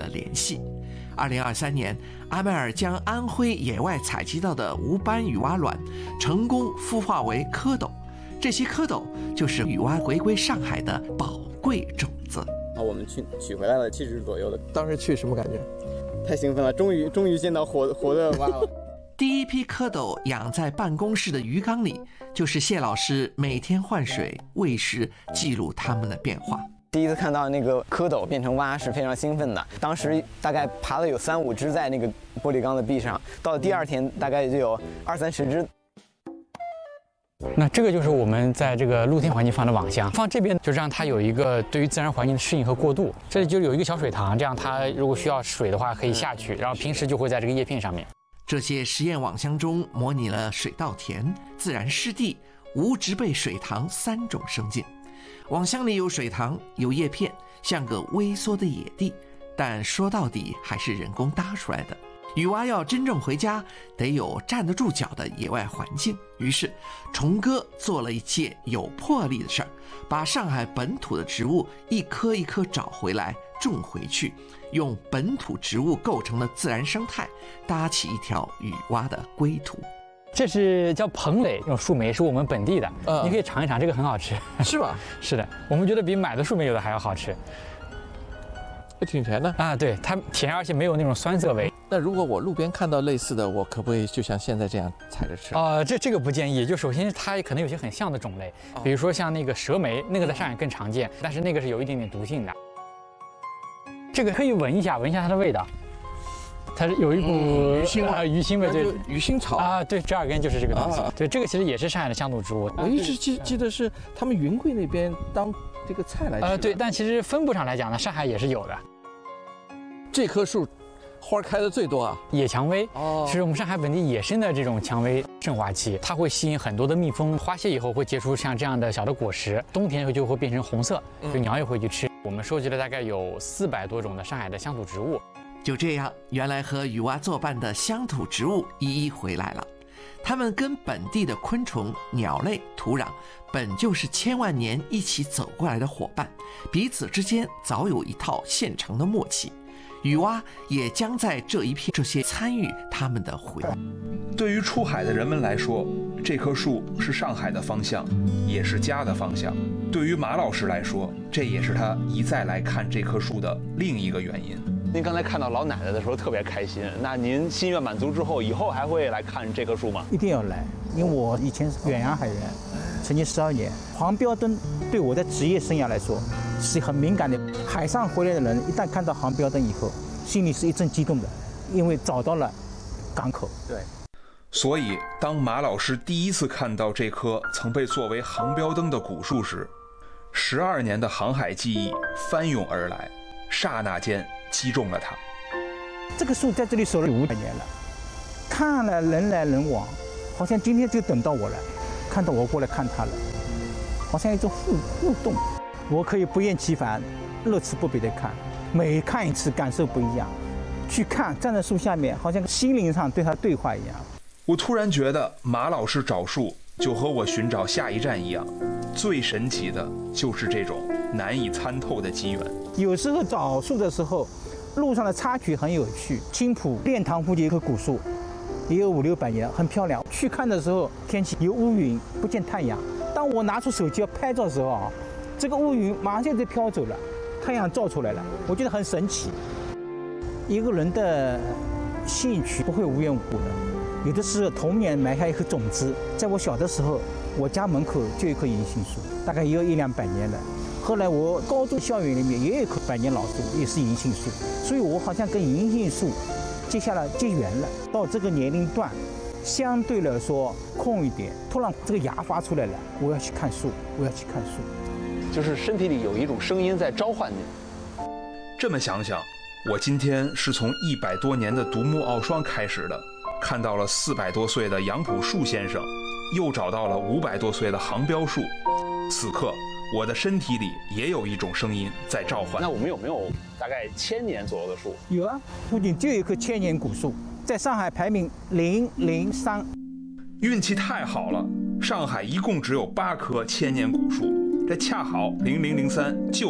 联系。2023年，阿麦尔将安徽野外采集到的无斑雨蛙卵成功孵化为蝌蚪，这些蝌蚪就是雨蛙回归上海的宝贵种子。 我们取回来了7只左右的， 当时去什么感觉？ 太兴奋了，终于见到活的蛙了。 第一批蝌蚪养在办公室的鱼缸里，就是谢老师每天换水、喂食，记录它们的变化。 第一次看到那个蝌蚪变成蛙是非常兴奋的，当时大概爬了有3、5只在那个玻璃缸的壁上，到了第2天大概就有20、30只。 那这个就是我们在这个露天环境放的网箱，放这边就让它有一个对于自然环境的适应和过渡。这里就有一个小水塘，这样它如果需要水的话可以下去，然后平时就会在这个叶片上面。 这些实验网箱中模拟了水稻田、自然湿地、无植被水塘3种生境。网箱里有水塘，有叶片，像个微缩的野地，但说到底还是人工搭出来的。雨蛙要真正回家，得有站得住脚的野外环境。于是，虫哥做了一件有魄力的事儿，把上海本土的植物一棵一棵找回来，种回去，用本土植物构成的自然生态，搭起一条雨蛙的归途。 这是叫蓬蕾，这种树莓是我们本地的，你可以尝一尝，这个很好吃。 是吧？ 是的，我们觉得比买的树莓有的还要好吃。 挺甜的啊，对，它甜，而且没有那种酸涩味。 那如果我路边看到类似的，我可不可以就像现在这样采着吃？ 这个不建议。就首先它可能有些很像的种类，比如说像那个蛇莓，那个在上海更常见，但是那个是有一点点毒性的。这个可以闻一下它的味道，它是有一股鱼腥味， 鱼腥味，对， 鱼腥草啊，对，折耳根就是这个东西。对，这个其实也是上海的乡土植物。 我一直记得是他们云贵那边当这个菜来吃。 对，但其实分布上来讲呢，上海也是有的。 这棵树花开的最多啊， 野蔷薇是我们上海本地野生的这种蔷薇盛化期，它会吸引很多的蜜蜂，花谢以后会结出像这样的小的果实，冬天就会变成红色，就鸟也会去吃。我们收集了大概有400多种的上海的乡土植物。 就这样，原来和雨蛙作伴的乡土植物一一回来了。它们跟本地的昆虫、鸟类、土壤本就是千万年一起走过来的伙伴，彼此之间早有一套现成的默契。雨蛙也将在这一片这些参与他们的回忆。 对于出海的人们来说，这棵树是上海的方向，也是家的方向。对于马老师来说，这也是他一再来看这棵树的另一个原因。 您刚才看到老奶奶的时候特别开心，那您心愿满足之后，以后还会来看这棵树吗？ 一定要来，因为我以前是远洋海员，曾经12年。黄标灯对我的职业生涯来说是很敏感的。海上回来的人一旦看到航标灯以后，心里是一阵激动的，因为找到了港口。 对。 所以，当马老师第一次看到这棵曾被作为航标灯的古树时，12年的航海记忆翻涌而来，刹那间击中了他。 这个树在这里守了500年了，看了人来人往，好像今天就等到我了，看到我过来看他了，好像一种互动。我可以不厌其烦、乐此不疲地看，每看一次感受不一样。去看，站在树下面，好像心灵上对他对话一样。 我突然觉得马老师找树就和我寻找下一站一样，最神奇的就是这种难以参透的机缘。 有时候找树的时候，路上的插曲很有趣。青浦练塘附近有棵古树，也有500、600年，很漂亮。去看的时候，天气有乌云，不见太阳。当我拿出手机要拍照的时候啊，这个乌云马上就飘走了，太阳照出来了，我觉得很神奇。一个人的兴趣不会无缘无故的，有的是童年埋下一颗种子。在我小的时候，我家门口就有一棵银杏树，大概也有100、200年了。后来我高中校园里面也有一棵100年老树，也是银杏树，所以我好像跟银杏树结缘了。到这个年龄段，相对来说空一点，突然这个芽发出来了，我要去看树，我要去看树， 就是身体里有一种声音在召唤你。 这么想想，我今天是从100多年的独木傲霜开始的，看到了400多岁的杨朴树先生，又找到了500多岁的航标树。此刻，我的身体里也有一种声音在召唤。 那我们有没有大概1000年左右的树？ 有啊，附近就有一棵1000年古树，在上海排名003。 运气太好了，上海一共只有8棵1000年古树，这恰好0003就